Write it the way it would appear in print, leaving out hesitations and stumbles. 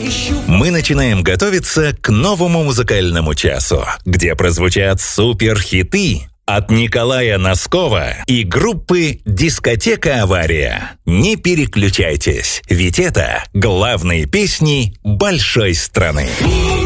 Мы начинаем готовиться к новому музыкальному часу, где прозвучат суперхиты от Николая Носкова и группы «Дискотека Авария». Не переключайтесь, ведь это главные песни большой страны.